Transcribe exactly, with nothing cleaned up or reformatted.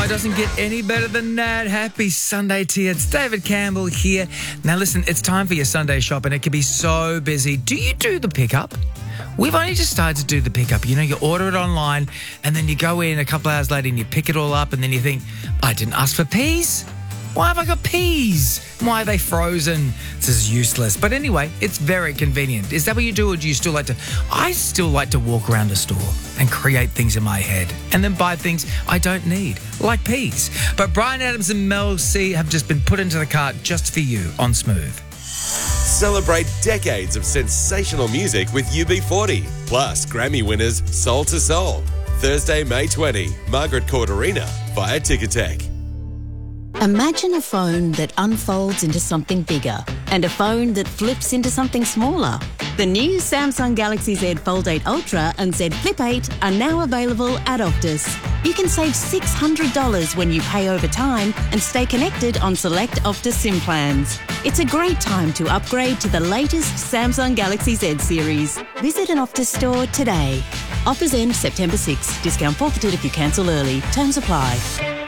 doesn't get any better than that. Happy Sunday to you. It's David Campbell here. Now listen, it's time for your Sunday shopping. It can be so busy. Do you do the pickup? We've only just started to do the pickup. You know, you order it online and then you go in a couple hours later and you pick it all up and then you think, I didn't ask for peas. Why have I got peas? Why are they frozen? This is useless. But anyway, it's very convenient. Is that what you do, or do you still like to... I still like to walk around the store and create things in my head and then buy things I don't need, like peas. But Bryan Adams and Mel C have just been put into the cart just for you on Smooth. Celebrate decades of sensational music with U B forty, plus Grammy winners Soul to Soul. Thursday, May twentieth, Margaret Court Arena via Ticketek. Imagine a phone that unfolds into something bigger and a phone that flips into something smaller. The new Samsung Galaxy Z Fold eight Ultra and Z Flip eight are now available at Optus. You can save six hundred dollars when you pay over time and stay connected on select Optus SIM plans. It's a great time to upgrade to the latest Samsung Galaxy Z series. Visit an Optus store today. Offers end September sixth. Discount forfeited if you cancel early. Terms apply.